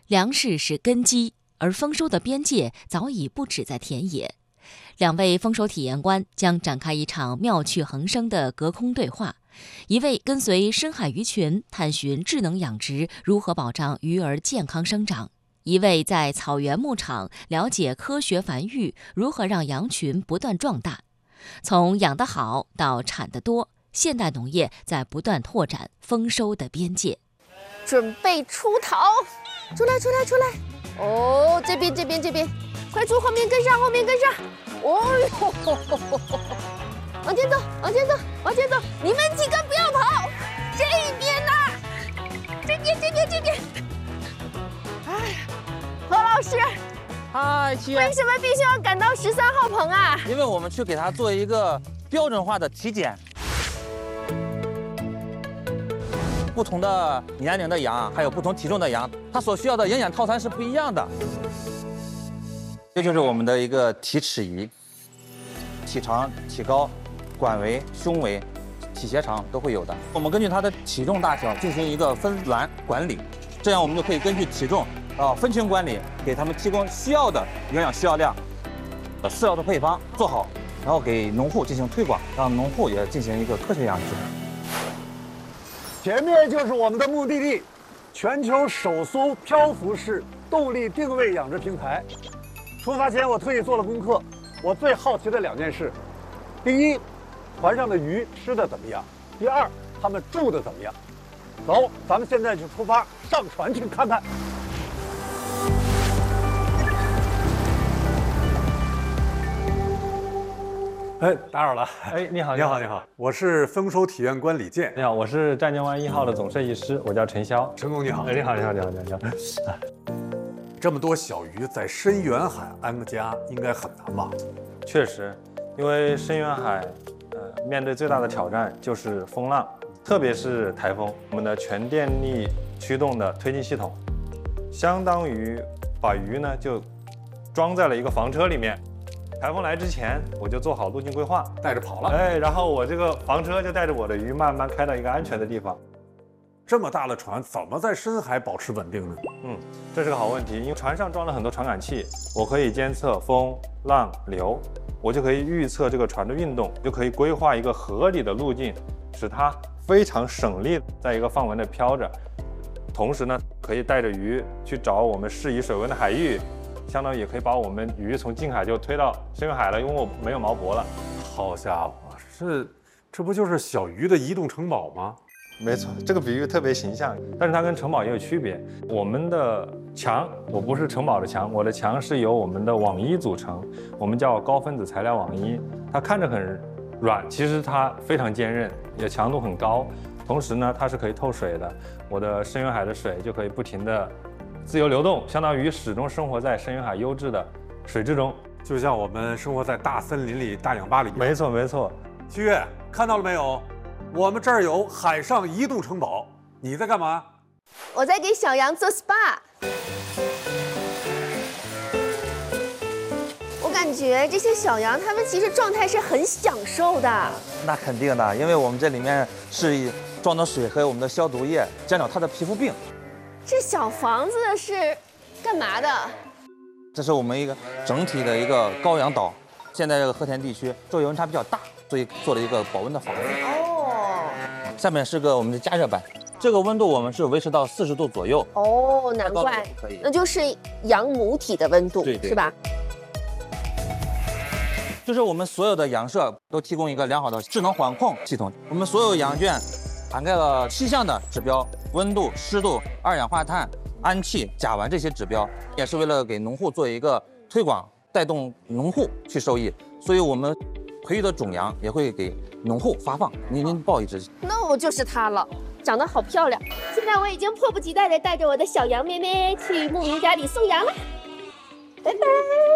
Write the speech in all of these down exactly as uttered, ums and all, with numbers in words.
粮食是根基，而丰收的边界早已不止在田野。两位丰收体验官将展开一场妙趣横生的隔空对话，一位跟随深海鱼群探寻智能养殖如何保障鱼儿健康生长，一位在草原牧场了解科学繁育如何让羊群不断壮大。从养得好到产得多，现代农业在不断拓展丰收的边界。 准备出逃，出来出来出来！哦，这边这边这边，快出后面跟上后面跟上！哦呦，往前走往前走往前走！你们几个不要跑，这边呐、啊，这边这边这边。哎，何老师， 嗨，七月， 为什么必须要赶到十三号棚啊？ 因为我们去给它做一个标准化的体检。不同的年龄的羊，还有不同体重的羊，它所需要的营养套餐是不一样的。这就是我们的一个体尺仪，体长、体高、管围、胸围、体斜长都会有的。我们根据它的体重大小进行一个分栏管理，这样我们就可以根据体重啊分群管理，给他们提供需要的营养需要量、饲料的配方做好，然后给农户进行推广，让农户也进行一个科学养殖。 前面就是我们的目的地，全球首艘漂浮式动力定位养殖平台。出发前我特意做了功课，我最好奇的两件事：第一，船上的鱼吃的怎么样；第二，它们住的怎么样。走，咱们现在就出发，上船去看看。哎，打扰了。 哎，你好， 你好，你好，我是丰收体验官李健。 你好，我是湛江湾一号的总设计师，我叫陈潇。 陈总你好。 哎，你好，你好，你好，你好。 这么多小鱼在深远海安个家，应该很难吧？ 确实，因为深远海，呃，面对最大的挑战就是风浪，特别是台风。我们的全电力驱动的推进系统，相当于把鱼呢就装在了一个房车里面。台风来之前，我就做好路径规划， 带着跑了。 哎，然后我这个房车就带着我的鱼慢慢开到一个安全的地方。 这么大的船怎么在深海保持稳定呢？ 嗯，这是个好问题，因为船上装了很多传感器，我可以监测风、浪、流，我就可以预测这个船的运动，就可以规划一个合理的路径，使它非常省力，在一个范围内飘着。同时呢，可以带着鱼去找我们适宜水温的海域。相当于也可以把我们鱼从近海就推到深远海了，因为我没有锚泊了。 好家伙，这这不就是小鱼的移动城堡吗？ 没错，这个比喻特别形象，但是它跟城堡也有区别。我们的墙，我不是城堡的墙，我的墙是由我们的网衣组成，我们叫高分子材料网衣。它看着很软，其实它非常坚韧，也强度很高。同时呢，它是可以透水的，我的深远海的水就可以不停的自由流动，相当于始终生活在深远海优质的水质中， 就像我们生活在大森林里、大氧吧里一样。 没错，没错。 七月看到了没有？我们这儿有海上移动城堡，你在干嘛？ 我在给小羊做 S P A。我感觉这些小羊，它们其实状态是很享受的。 那肯定的，因为我们这里面是装的水和我们的消毒液，降掉它的皮肤病。 这小房子是干嘛的？ 这是我们一个整体的一个高氧岛。现在这个和田地区昼夜温差比较大，所以做了一个保温的房子。 哦。 下面是个我们的加热板，这个温度我们是维持到四十度左右。 哦，难怪，那就是羊母体的温度， 对对， 是吧？ 就是我们所有的羊舍都提供一个良好的智能管控系统，我们所有羊圈涵盖了七项的指标：温度、湿度、二氧化碳、氨气、甲烷这些指标，也是为了给农户做一个推广，带动农户去受益。所以我们培育的种羊也会给农户发放。您您报一只。 那我就是它了，长得好漂亮。现在我已经迫不及待地带着我的小羊妹妹去牧民家里送羊了。拜拜。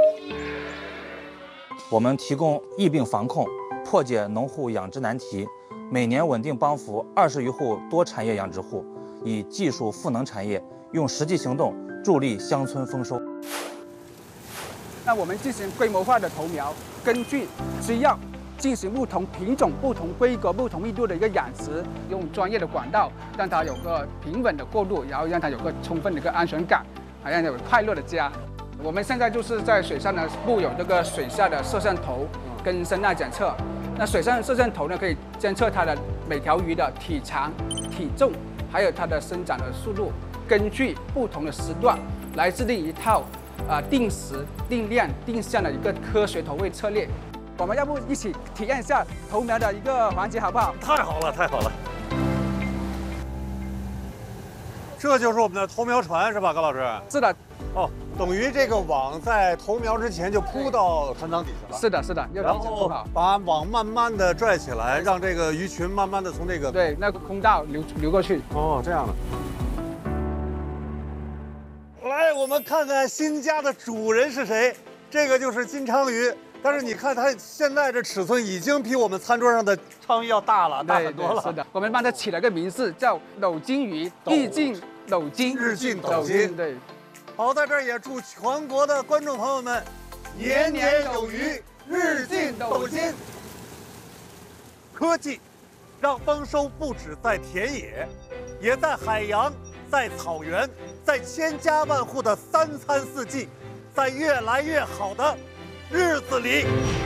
我们提供疫病防控，破解农户养殖难题。每年稳定帮扶二十余户多产业养殖户，以技术赋能产业，用实际行动助力乡村丰收。 那我们进行规模化的投苗，根据需要进行不同品种、不同规格、不同密度的一个养殖，用专业的管道让它有个平稳的过渡，然后让它有个充分的一个安全感。 好像有快乐的家。我们现在就是在水上呢布有这个水下的摄像头跟声呐检测。那水上摄像头呢可以监测它的每条鱼的体长、体重，还有它的生长的速度，根据不同的时段来制定一套啊、呃、定时、定量、定向的一个科学投喂策略。我们要不一起体验一下投苗的一个环节，好不好？ 太好了，太好了！这就是我们的投苗船是吧，高老师？ 是的， 哦，等于这个网在投苗之前就铺到船舱底下了。 是的，是的，要然提前铺后好。 把网慢慢的拽起来，让这个鱼群慢慢的从这个对，那个空道流流过去。 哦，这样的。来，我们看看新家的主人是谁。这个就是金鲳鱼，但是你看它现在这尺寸已经比我们餐桌上的鲳鱼要大了，大对很多了。 对是的，我们帮它起了个名字叫斗金鱼，日进斗金， 日进斗金对。 好，在这儿也祝全国的观众朋友们年年有余，日进斗金。科技让丰收不止在田野，也在海洋，在草原，在千家万户的三餐四季，在越来越好的日子里。